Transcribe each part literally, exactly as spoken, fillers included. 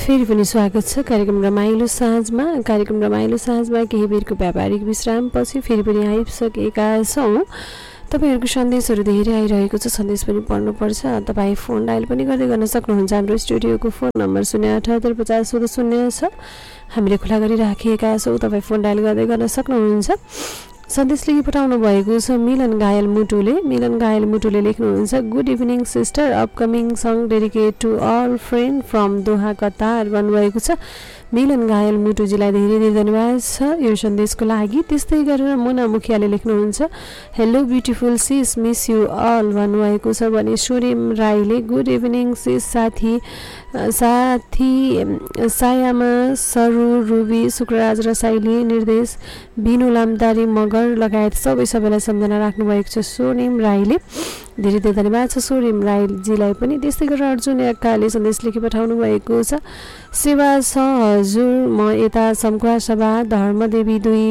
फेरि पनि स्वागत छ कार्यक्रम रमाइलो साँझमा। कार्यक्रम रमाइलो साँझमा केही बेरको व्यापारिक विश्रामपछि फेरि पनि आइसकेका छौँ। तपाईहरूको सन्देशहरू धेरै आइरहेको छ, सन्देश पनि पढ्नुपर्छ। तपाईँ फोन डायल पनि गर्दै गर्न सक्नुहुन्छ। हाम्रो स्टुडियोको फोन नम्बर शून्य अठहत्तर पचास चौध शून्य छ, हामीले खुला गरिराखेका छौँ। तपाईँ फोन डायल गर्दै गर्न सक्नुहुन्छ। सन्देश लेखी पठाउनु भएको छ मिलन घायल मुटुले। मिलन घायल मुटुले लेख्नुहुन्छ, good evening sister, upcoming song dedicate to all friend from Doha Qatar भन्नुभएको छ। मिलन घायल मुटुजीलाई धेरै धेरै धन्यवाद छ यो सन्देशको लागि। त्यस्तै गरेर मुना मुखियाले लेख्नुहुन्छ, hello beautiful cease, miss you all भन्नुभएको छ भने सोरेम राईले गुड इभिनिङ सिस, साथी साथी सायामा सरु रुबी शुक्रराज रसाइली निर्देश बिनु लामदारी मगर लगायत सबै सबैलाई सम्झना राख्नुभएको छ सोरेम राईले। धेरै धेरै धन्यवाद छ सोरेम राईजीलाई पनि। त्यस्तै गरेर अर्जुन एक्काले सन्देश लेखी पठाउनु भएको छ, सेवा छ हजुर, म यता सङ्खुवा सभा धर्मदेवी दुई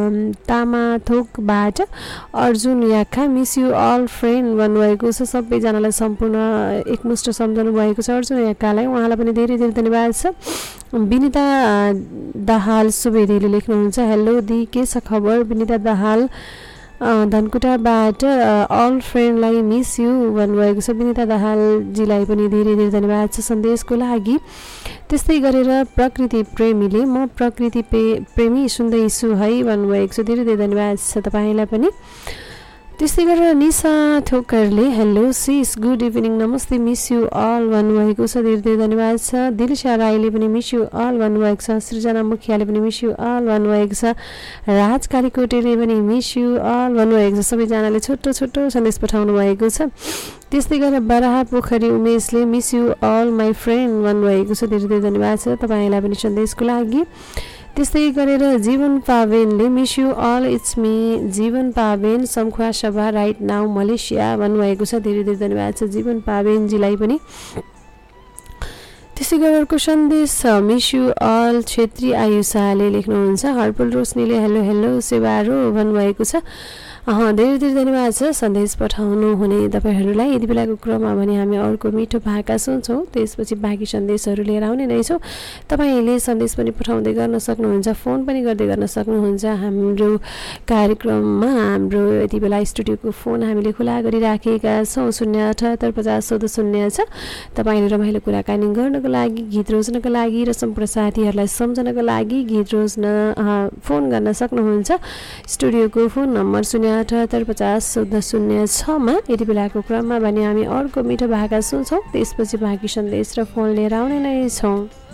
तामाथोकबाट Arjun Yakkha, miss you all friend भन्नुभएको छ। सबैजनालाई सम्पूर्ण एकमुष्ट सम्झाउनु भएको छ अर्जुन याक्कालाई, उहाँलाई पनि धेरै धेरै धन्यवाद छ। विनिता दाहाल सुवेदीले लेख्नुहुन्छ, हेलो दी, के छ खबर? Vinita Dahal धनकुटाबाट all फ्रेन्डलाई miss you भन्नुभएको छ। विनिता दाहालजीलाई पनि धेरै धेरै धन्यवाद छ सन्देशको लागि। त्यस्तै गरेर प्रकृति प्रेमीले, म प्रकृति प्रेमी सुन्दैछु है भन्नुभएको छ। धेरै धेरै धन्यवाद छ तपाईँलाई पनि। त्यस्तै गरेर Nisha ठोकरले, hello cease, good evening, नमस्ते, मिस यु अल भन्नुभएको छ। धेरै धेरै धन्यवाद छ। दिलशा राईले पनि मिस यु अल भन्नुभएको छ। सृजना मुखियाले पनि मिस यु अल भन्नुभएको छ। राज कालीकोटेले पनि मिस यु अल भन्नुभएको छ। सबैजनाले छोटो छोटो सन्देश पठाउनु भएको छ। त्यस्तै गरेर बराहा पोखरी उमेशले miss you all my friend भन्नुभएको छ। धेरै धेरै धन्यवाद छ तपाईँलाई पनि सन्देशको लागि। त्यस्तै गरेर जीवन पावेनले miss you all, it's me जीवन पावेन, सङ्खुवा सभा राइट नाउ मलेसिया भन्नुभएको छ। धेरै धेरै धन्यवाद छ जीवन पावेनजीलाई पनि। त्यसै गरेर अर्को सन्देश छ मिस यु अल छेत्री आयुषाले लेख्नुहुन्छ। हर्पल रोशनीले हेलो हेलो सेवारो भन्नुभएको छ। अँ धेरै धेरै धन्यवाद छ सन्देश पठाउनु हुने तपाईँहरूलाई। यति बेलाको क्रममा भने हामी अर्को मिठो भाका सुन्छौँ, त्यसपछि बाँकी सन्देशहरू लिएर आउने नै छौँ। तपाईँले सन्देश पनि पठाउँदै गर्न सक्नुहुन्छ, फोन पनि गर्दै गर्न सक्नुहुन्छ। हाम्रो कार्यक्रममा हाम्रो यति बेला स्टुडियोको फोन हामीले खुला गरिराखेका छौँ, शून्य अठहत्तर पचास चौध शून्य छ। तपाईँले रमाइलो कुराकानी गर्नको लागि, गीत रोज्नको लागि र सम्पूर्ण साथीहरूलाई सम्झनको लागि गीत रोज्न फोन गर्न सक्नुहुन्छ। स्टुडियोको फोन नम्बर शून्य अठहत्तर पचास चौध शून्य छमा। यति बेलाको क्रममा भने हामी अर्को मिठो भाका सुन्छौँ, त्यसपछि बाँकी सन्देश र फोन लिएर आउने नै छौँ।